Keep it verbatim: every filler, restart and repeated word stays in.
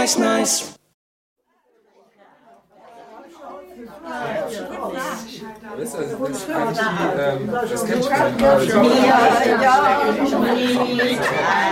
nice, nice. Das, also, das, ist eigentlich, ähm, das kennt ich Ja, ja, ja.